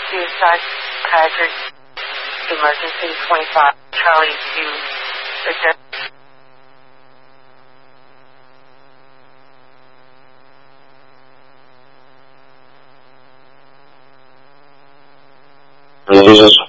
suicide, psychiatric, emergency 25, Charlie, you, suggest. Jesus.